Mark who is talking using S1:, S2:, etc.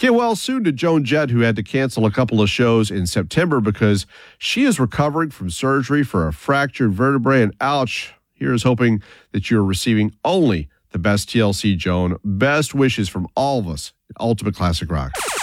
S1: Get well soon to Joan Jett, who had to cancel a couple of shows in September because she is recovering from surgery for a fractured vertebrae. And ouch, here's hoping that you're receiving only the best TLC, Joan. Best wishes from all of us at Ultimate Classic Rock.